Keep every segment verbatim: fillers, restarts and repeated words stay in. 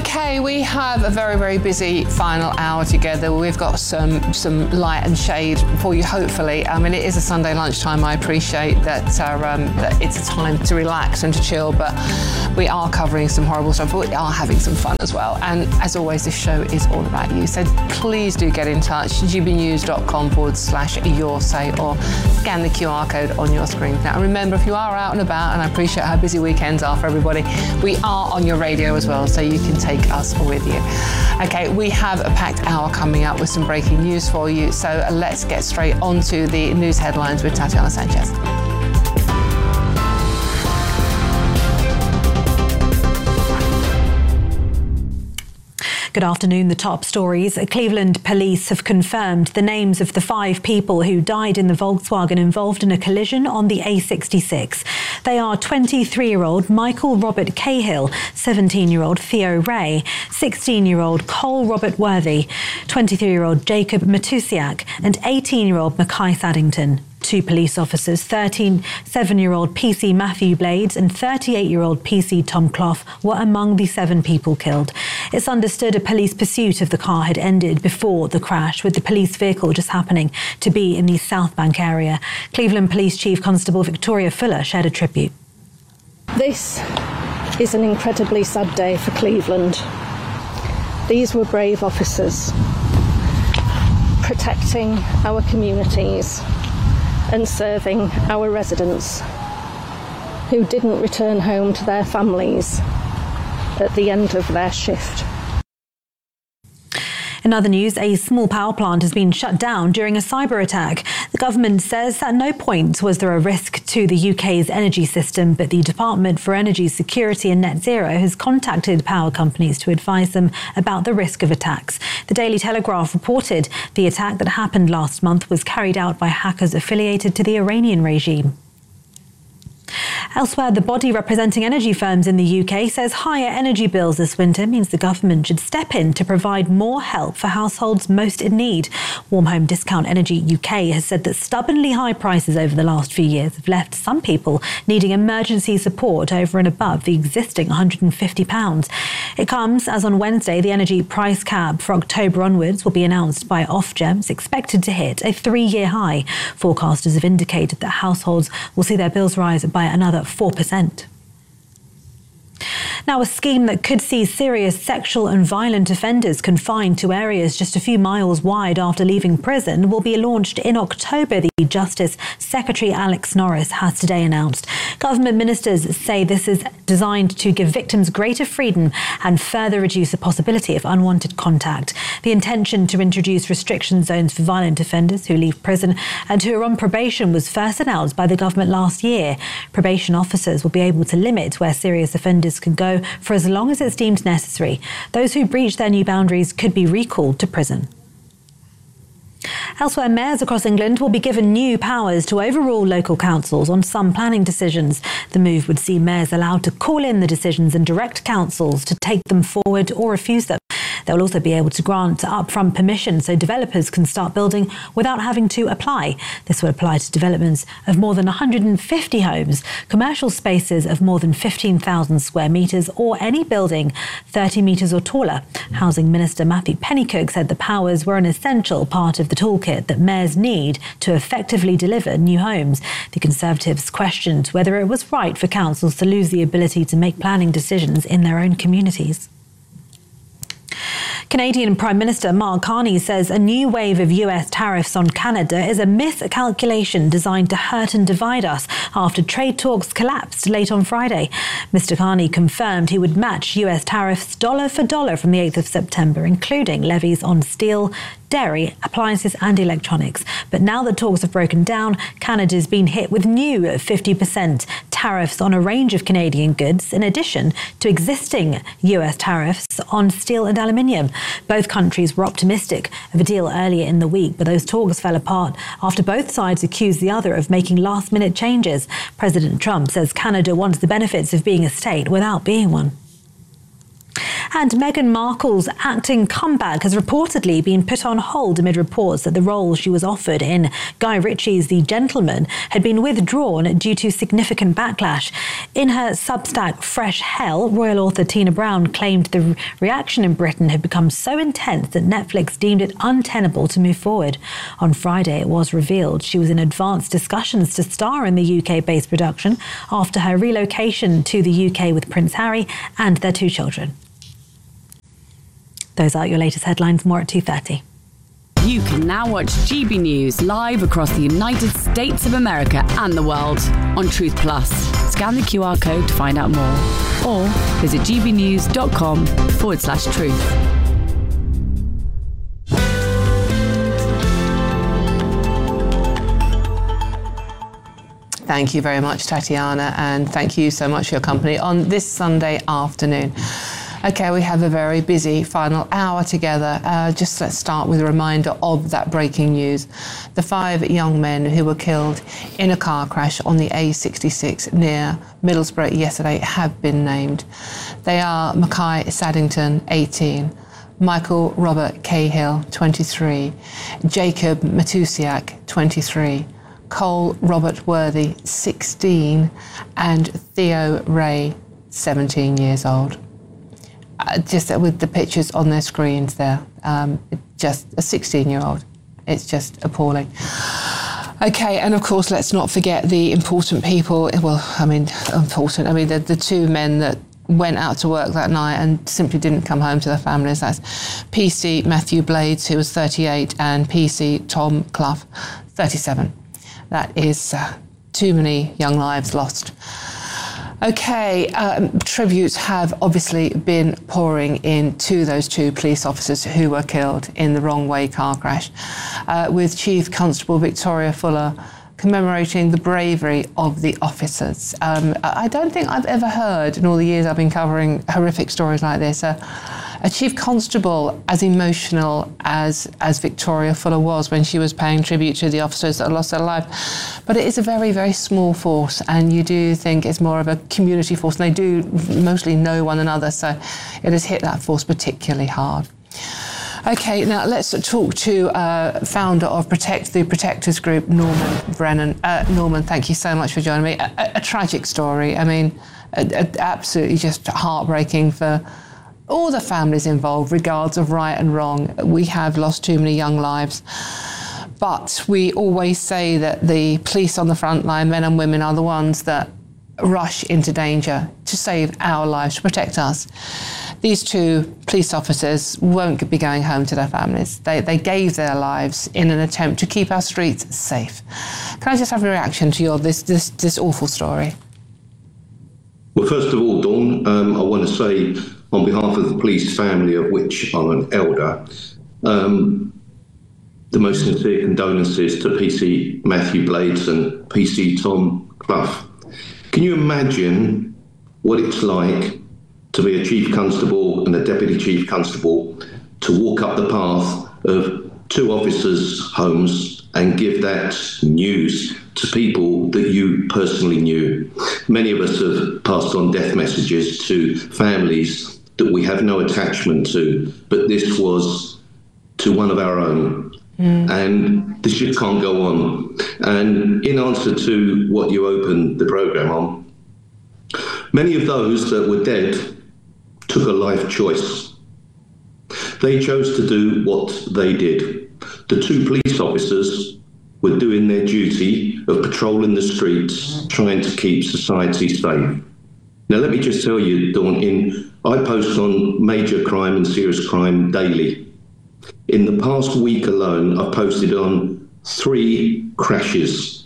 Okay, we have a very, very busy final hour together. We've got some some light and shade for you, hopefully. I mean, it is a Sunday lunchtime. I appreciate that, uh, um, that it's a time to relax and to chill, but we are covering some horrible stuff, but we are having some fun as well. And as always, this show is all about you. So please do get in touch, gbnews.com forward slash your say, or scan the Q R code on your screen. Now, remember, if you are out and about, and I appreciate how busy weekends are for everybody, we are on your radio as well, so you can take us with you. Okay, we have a packed hour coming up with some breaking news for you, so let's get straight on to the news headlines with Tatiana Sanchez. Good afternoon. The top stories. Cleveland police have confirmed the names of the five people who died in the Volkswagen involved in a collision on the A sixty-six. They are twenty-three-year-old Michael Robert Cahill, seventeen-year-old Theo Ray, sixteen-year-old Cole Robert Worthy, twenty-three-year-old Jacob Matusiak, and eighteen-year-old Mackay Saddington. Two police officers, thirteen-seven-year-old P C Matthew Blades and thirty-eight-year-old P C Tom Clough, were among the seven people killed. It's understood a police pursuit of the car had ended before the crash, with the police vehicle just happening to be in the South Bank area. Cleveland Police Chief Constable Victoria Fuller shared a tribute. This is an incredibly sad day for Cleveland. These were brave officers protecting our communities and serving our residents who didn't return home to their families at the end of their shift. In other news, a small power plant has been shut down during a cyber attack. The government says at no point was there a risk to the U K's energy system, but the Department for Energy Security and Net Zero has contacted power companies to advise them about the risk of attacks. The Daily Telegraph reported the attack that happened last month was carried out by hackers affiliated to the Iranian regime. Elsewhere, the body representing energy firms in the U K says higher energy bills this winter means the government should step in to provide more help for households most in need. Warm Home Discount Energy U K has said that stubbornly high prices over the last few years have left some people needing emergency support over and above the existing one hundred fifty pounds. It comes as on Wednesday the energy price cap for October onwards will be announced by Ofgem. It's expected to hit a three-year high. Forecasters have indicated that households will see their bills rise by another four percent. Now, a scheme that could see serious sexual and violent offenders confined to areas just a few miles wide after leaving prison will be launched in October, the Justice Secretary Alex Norris has today announced. Government ministers say this is designed to give victims greater freedom and further reduce the possibility of unwanted contact. The intention to introduce restriction zones for violent offenders who leave prison and who are on probation was first announced by the government last year. Probation officers will be able to limit where serious offenders can go for as long as it's deemed necessary. Those who breach their new boundaries could be recalled to prison. Elsewhere, mayors across England will be given new powers to overrule local councils on some planning decisions. The move would see mayors allowed to call in the decisions and direct councils to take them forward or refuse them. They will also be able to grant upfront permission so developers can start building without having to apply. This would apply to developments of more than one hundred fifty homes, commercial spaces of more than fifteen thousand square metres, or any building thirty metres or taller. Housing Minister Matthew Pennycook said the powers were an essential part of the toolkit that mayors need to effectively deliver new homes. The Conservatives questioned whether it was right for councils to lose the ability to make planning decisions in their own communities. Canadian Prime Minister Mark Carney says a new wave of U S tariffs on Canada is a miscalculation designed to hurt and divide us after trade talks collapsed late on Friday. Mister Carney confirmed he would match U S tariffs dollar for dollar from the eighth of September, including levies on steel, dairy, appliances and electronics. But now that talks have broken down, Canada's been hit with new fifty percent tariffs on a range of Canadian goods, in addition to existing U S tariffs on steel and aluminium. Both countries were optimistic of a deal earlier in the week, but those talks fell apart after both sides accused the other of making last-minute changes. President Trump says Canada wants the benefits of being a state without being one. And Meghan Markle's acting comeback has reportedly been put on hold amid reports that the role she was offered in Guy Ritchie's The Gentleman had been withdrawn due to significant backlash. In her Substack Fresh Hell, royal author Tina Brown claimed the reaction in Britain had become so intense that Netflix deemed it untenable to move forward. On Friday, it was revealed she was in advanced discussions to star in the U K-based production after her relocation to the U K with Prince Harry and their two children. Those are your latest headlines. More at two thirty. You can now watch G B News live across the United States of America and the world on Truth Plus. Scan the Q R code to find out more or visit gbnews.com forward slash truth. Thank you very much, Tatiana, and thank you so much for your company on this Sunday afternoon. Okay, we have a very busy final hour together. Uh, just let's start with a reminder of that breaking news. The five young men who were killed in a car crash on the A sixty-six near Middlesbrough yesterday have been named. They are Mackay Saddington, eighteen, Michael Robert Cahill, twenty-three, Jacob Matusiak, twenty-three, Cole Robert Worthy, sixteen, and Theo Ray, seventeen years old. Uh, just with the pictures on their screens there, um, just a sixteen-year-old. It's just appalling. Okay, and of course, let's not forget the important people. Well, I mean, important. I mean, the, the two men that went out to work that night and simply didn't come home to their families. That's P C Matthew Blades, who was thirty-eight, and P C Tom Clough, thirty-seven. That is uh, too many young lives lost. Okay, um, tributes have obviously been pouring in to those two police officers who were killed in the Wrong Way car crash, uh, with Chief Constable Victoria Fuller commemorating the bravery of the officers. Um, I don't think I've ever heard in all the years I've been covering horrific stories like this, uh, a Chief Constable as emotional as as Victoria Fuller was when she was paying tribute to the officers that lost their life. But it is a very, very small force, and you do think it's more of a community force, and they do mostly know one another, so it has hit that force particularly hard. Okay, now let's talk to uh, founder of Protect the Protectors Group, Norman Brennan. Uh, Norman, thank you so much for joining me. A, a, a tragic story. I mean, a, a, absolutely just heartbreaking for all the families involved, regards of right and wrong. We have lost too many young lives. But we always say that the police on the front line, men and women, are the ones that rush into danger to save our lives, to protect us. These two police officers won't be going home to their families. They, they gave their lives in an attempt to keep our streets safe. Can I just have a reaction to your this this, this awful story? Well, first of all, Dawn, um, I want to say on behalf of the police family, of which I'm an elder, um, the most sincere condolences to P C Matthew Blades and P C Tom Clough. Can you imagine what it's like to be a chief constable and a deputy chief constable, to walk up the path of two officers' homes and give that news to people that you personally knew? Many of us have passed on death messages to families that we have no attachment to, but this was to one of our own. Mm. And this just can't go on. And in answer to what you opened the programme on, many of those that were dead took a life choice. They chose to do what they did. The two police officers were doing their duty of patrolling the streets, trying to keep society safe. Now, let me just tell you, Dawn, in, I post on major crime and serious crime daily. In the past week alone, I've posted on three crashes.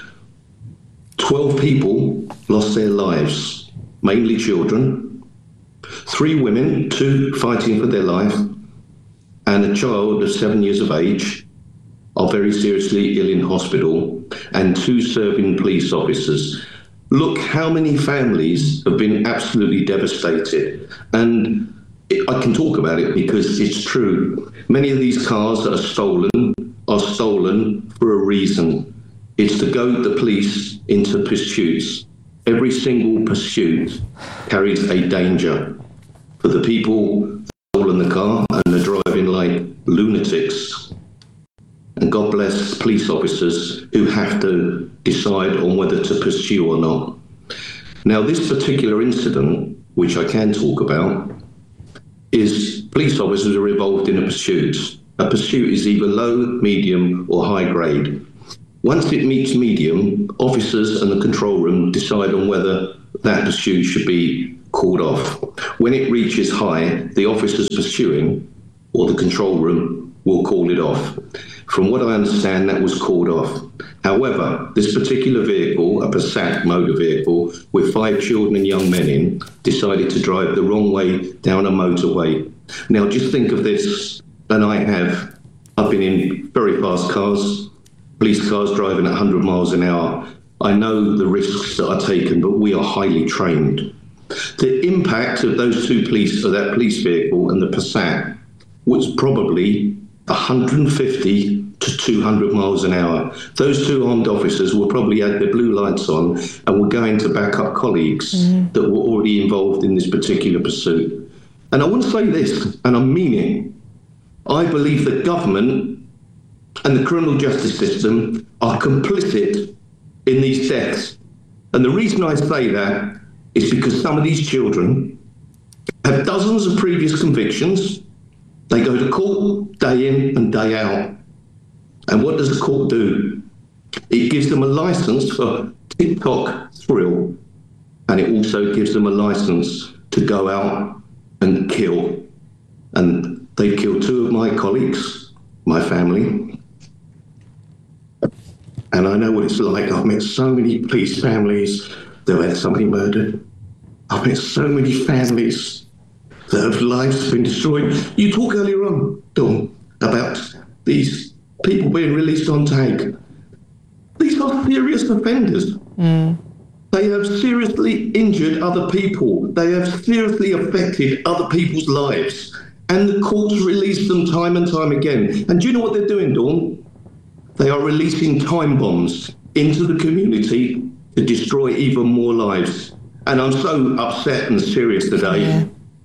Twelve people lost their lives, mainly children. Three women, two fighting for their life, and a child of seven years of age are very seriously ill in hospital, and two serving police officers. Look how many families have been absolutely devastated. And I can talk about it because it's true. Many of these cars that are stolen are stolen for a reason. It's to goad the police into pursuits. Every single pursuit carries a danger. for the people stolen the car and they're driving like lunatics. And God bless police officers who have to decide on whether to pursue or not. Now, this particular incident, which I can talk about, is police officers are involved in a pursuit. A pursuit is either low, medium, or high grade. Once it meets medium, officers and the control room decide on whether that pursuit should be called off. When it reaches high, the officers pursuing, or the control room, will call it off. From what I understand, that was called off. However, this particular vehicle, a Passat motor vehicle with five children and young men in, decided to drive the wrong way down a motorway. Now, just think of this, and I have, I've been in very fast cars, police cars driving at one hundred miles an hour. I know the risks that are taken, but we are highly trained. The impact of those two police, of that police vehicle and the Passat, was probably one hundred fifty to two hundred miles an hour. Those two armed officers will probably had their blue lights on and were going to back up colleagues mm. that were already involved in this particular pursuit. And I want to say this, and I mean it. I believe the government and the criminal justice system are complicit in these deaths. And the reason I say that is because some of these children have dozens of previous convictions. They go to court day in and day out. And what does the court do? It gives them a license for TikTok thrill, and it also gives them a license to go out and kill. And they killed two of my colleagues, my family. And I know what it's like. I've met so many police families that have had somebody murdered. I've met so many families that have lives been destroyed. You talk earlier on, Dawn, about these people being released on tag. These are serious offenders. Mm. They have seriously injured other people. They have seriously affected other people's lives. And the courts release them time and time again. And do you know what they're doing, Dawn? They are releasing time bombs into the community to destroy even more lives. And I'm so upset and serious today, yeah.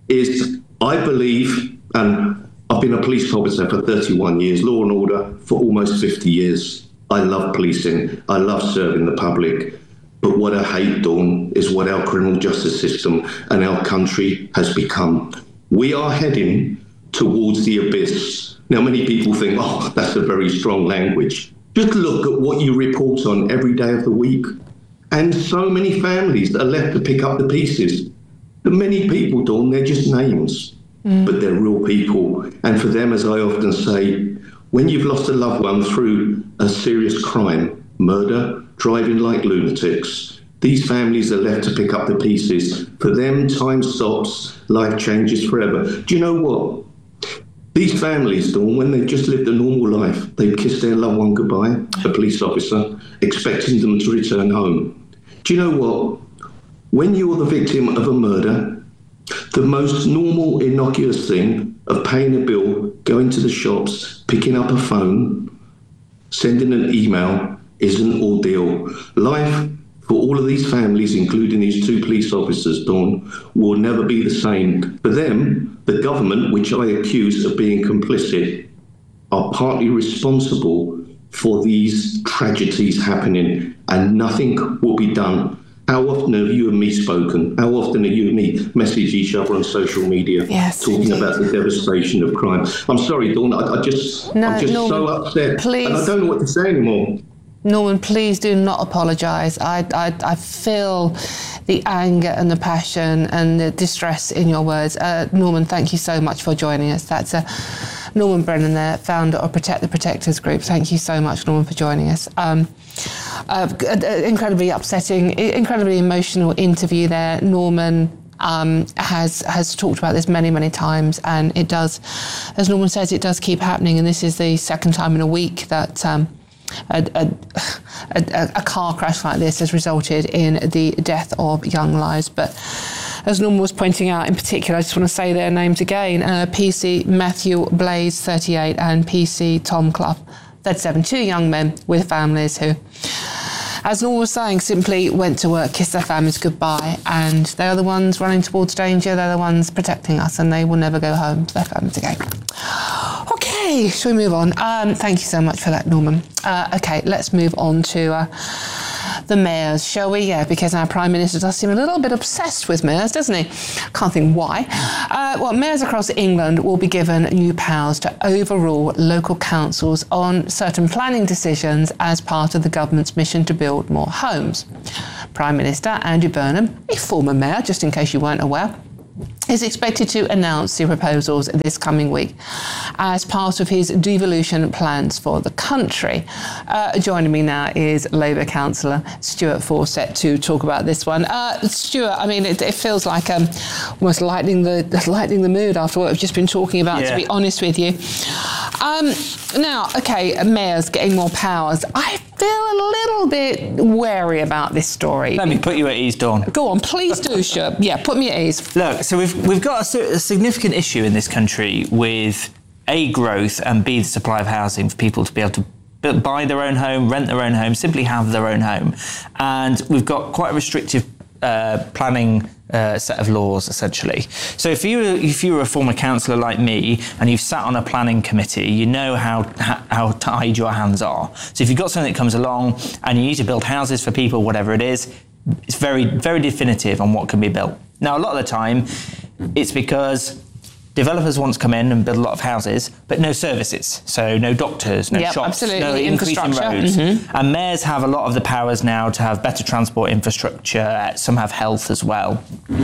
is I believe, and I've been a police officer for thirty-one years, law and order for almost fifty years. I love policing. I love serving the public. But what I hate, Dawn, is what our criminal justice system and our country has become. We are heading towards the abyss. Now, many people think, oh, that's a very strong language. Just look at what you report on every day of the week. And so many families are left to pick up the pieces. The many people, Dawn, they're just names, mm. but they're real people. And for them, as I often say, when you've lost a loved one through a serious crime, murder, driving like lunatics, these families are left to pick up the pieces. For them, time stops, life changes forever. Do you know what? These families, Dawn, when they've just lived a normal life, they've kissed their loved one goodbye, a police officer, expecting them to return home. Do you know what? When you're the victim of a murder, the most normal, innocuous thing of paying a bill, going to the shops, picking up a phone, sending an email is an ordeal. Life for all of these families, including these two police officers, Dawn, will never be the same. For them, the government, which I accuse of being complicit, are partly responsible for these tragedies happening, and nothing will be done. How often have you and me spoken? How often have you and me message each other on social media, yes, talking indeed. about the devastation of crime? I'm sorry, Dawn, I, I just, no, I'm just Norman, so upset, please. and I don't know what to say anymore. Norman, please do not apologise. I, I I feel the anger and the passion and the distress in your words. Uh, Norman, thank you so much for joining us. That's a Norman Brennan there, founder of Protect the Protectors Group. Thank you so much, Norman, for joining us. Um, uh, incredibly upsetting, incredibly emotional interview there. Norman Um, has has talked about this many, many times, and it does, as Norman says, it does keep happening, and this is the second time in a week that um, a, a, a, a car crash like this has resulted in the death of young lives. But as Norman was pointing out, in particular, I just want to say their names again, uh, P C Matthew Blaze, thirty-eight, and P C Tom Clough, thirty-seven, two young men with families who as Norm was saying, simply went to work, kissed their families goodbye, and they are the ones running towards danger. They're the ones protecting us, and they will never go home to their families again. Okay, shall we move on? Um, thank you so much for that, Norman. Uh, okay, let's move on to uh, the mayors, shall we? Yeah, because our Prime Minister does seem a little bit obsessed with mayors, doesn't he? Can't think why. Uh, well, mayors across England will be given new powers to overrule local councils on certain planning decisions as part of the government's mission to build more homes. Prime Minister Andy Burnham, a former mayor, just in case you weren't aware, is expected to announce the proposals this coming week as part of his devolution plans for the country. Uh, joining me now is Labour councillor Stuart Fawcett to talk about this one. Uh, Stuart, I mean, it, it feels like um, almost lightening the lightening the mood after what we've just been talking about, yeah. To be honest with you. Um, now, OK, mayors getting more powers. I feel a little bit wary about this story. Let me put you at ease, Dawn. Go on, please do, Stuart. Yeah, put me at ease. Look, so we've we've got a, a significant issue in this country with A, growth, and B, the supply of housing for people to be able to buy their own home, rent their own home, simply have their own home. And we've got quite a restrictive uh, planning uh, set of laws, essentially. So if you if you were a former councillor like me and you've sat on a planning committee, you know how how tied your hands are. So if you've got something that comes along and you need to build houses for people, whatever it is, it's very, very definitive on what can be built. Now, a lot of the time, it's because developers want to come in and build a lot of houses, but no services. So no doctors, no yep, shops, absolutely. no increase in roads. Mm-hmm. And mayors have a lot of the powers now to have better transport infrastructure. Some have health as well.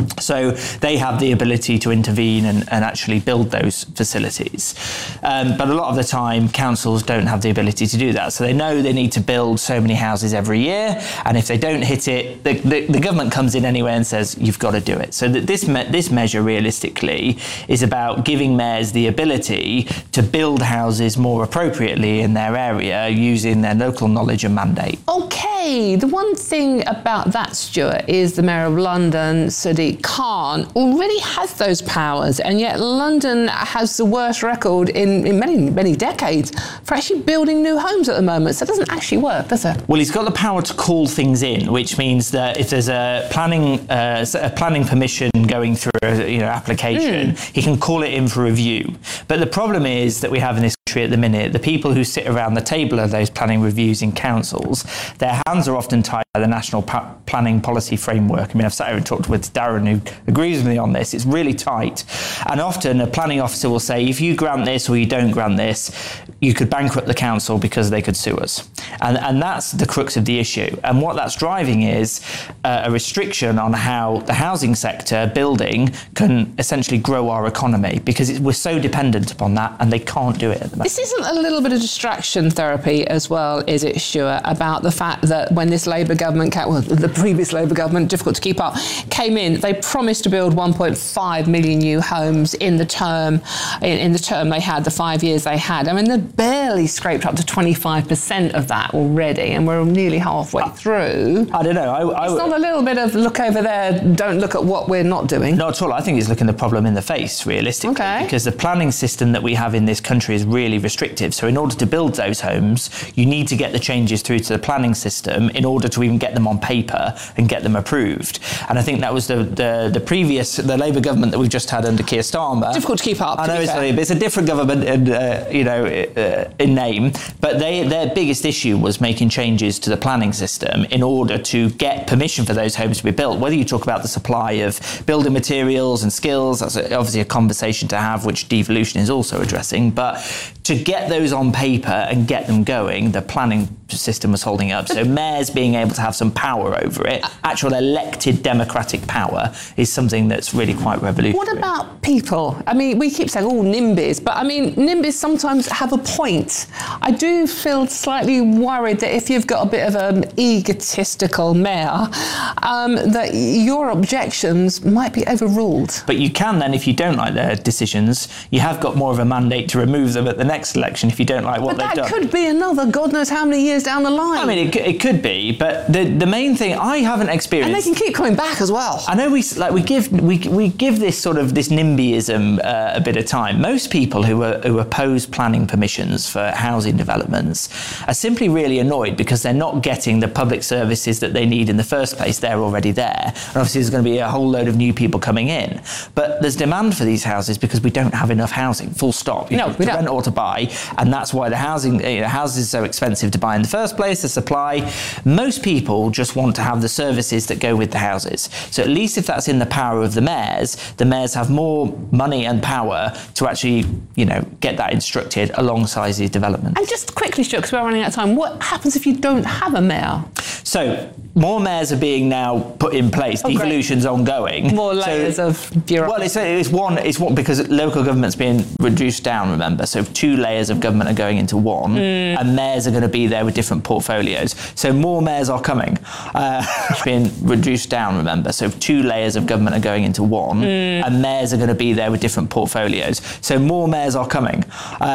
So they have the ability to intervene and, and actually build those facilities. Um, but a lot of the time, councils don't have the ability to do that. So they know they need to build so many houses every year. And if they don't hit it, the, the, the government comes in anyway and says, you've got to do it. So that this, me- this measure realistically is about giving mayors the ability to build houses more appropriately in their area using their local knowledge and mandate. OK, the one thing about that, Stuart, is the Mayor of London, Sadiq Khan, already has those powers, and yet London has the worst record in, in many, many decades for actually building new homes at the moment. So it doesn't actually work, does it? Well, he's got the power to call things in, which means that if there's a planning uh, a planning permission going through a you know, application, mm. he can call it in for review. But the problem is that we have in this country at the minute, the people who sit around the table of those planning reviews in councils, their hands are often tied by the National pa- Planning Policy Framework. I mean, I've sat here and talked with Darren, who agrees with me on this. It's really tight. And often a planning officer will say, if you grant this or you don't grant this, you could bankrupt the council because they could sue us. And, and that's the crux of the issue. And what that's driving is uh, a restriction on how the housing sector, building, can essentially grow our economy, because it, we're so dependent upon that, and they can't do it at the moment. This isn't a little bit of distraction therapy as well, is it, Stuart, about the fact that when this Labour government, well, the previous Labour government, difficult to keep up, came in, they promised to build one point five million new homes in the term, in, in the term they had, the five years they had. I mean, they barely scraped up to twenty-five percent of that already, and we're nearly halfway through. I don't know. I, I, it's not a little bit of look over there, don't look at what we're not doing. Not at all. I think it's looking the problem in the face, realistically, okay. Because the planning system that we have in this country is really restrictive. So in order to build those homes, you need to get the changes through to the planning system in order to even get them on paper and get them approved. And I think that was the the, the previous, the Labour government that we've just had under Keir Starmer. Difficult to keep up. I know it's, but it's a different government, in, uh, you know, uh, in name. But they their biggest issue was making changes to the planning system in order to get permission for those homes to be built. Whether you talk about the supply of building materials and skills, that's obviously a conversation to have, which devolution is also addressing. But to get those on paper and get them going, the planning system was holding up. So mayors being able to have some power over it, actual elected democratic power, is something that's really quite revolutionary. What about people? I mean, we keep saying, oh, NIMBYs, but I mean, NIMBYs sometimes have a point. I do feel slightly worried that if you've got a bit of an egotistical mayor, um, that your objections might be overruled. But you can then, if you don't like their decisions, you have got more of a mandate to remove them at the next election if you don't like what but they've done. That could be another God knows how many years down the line. I mean, it, it could be, but the the main thing I haven't experienced, and they can keep coming back as well. I know we like we give we we give this sort of this NIMBYism uh, a bit of time. Most people who are, who oppose planning permissions for housing developments are simply really annoyed because they're not getting the public services that they need in the first place. They're already there, and obviously there's going to be a whole load of new people coming in. But there's demand for these houses because we don't have enough housing. Full stop. You no, know, we to don't. rent or to buy, and that's why the housing you know, houses are so expensive to buy in the first place. The supply. Most people just want to have the services that go with the houses. So at least if that's in the power of the mayors, the mayors have more money and power to actually, you know, get that instructed alongside these developments. And just quickly, Stuart, because we're running out of time, what happens if you don't have a mayor? So more mayors are being now put in place. Oh, Devolution's great. ongoing. More layers so, of bureaucracy. Well, it's, it's one. It's one because local government's being reduced down. Remember, so two layers of government are going into one, mm. and mayors are going to be there with different portfolios. So more mayors are coming. Uh, it's being reduced down. Remember, so two layers of government are going into one, mm. and mayors are going to be there with different portfolios. So more mayors are coming. Uh,